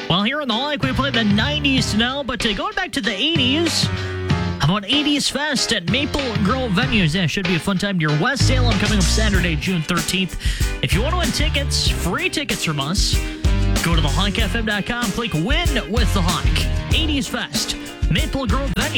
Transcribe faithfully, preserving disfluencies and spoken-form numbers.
Well, here in the Hike, we play the nineties now, but uh, going back to the eighties, how about eighties Fest at Maple Grove Venues? Yeah, should be a fun time near West Salem coming up Saturday, June thirteenth. If you want to win tickets, free tickets from us, go to the hike f m dot com, click Win with the Hike. eighties Fest, Maple Grove Venues.